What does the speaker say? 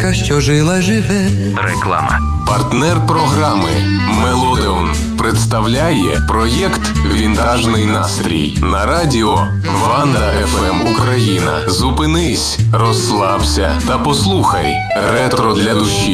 музика, що жила, живе. Реклама. Партнер програми «Мелодеон» представляє проєкт «Вінтажний настрій» на радіо Ванда ФМ Україна. Зупинись, розслабся та послухай ретро для душі.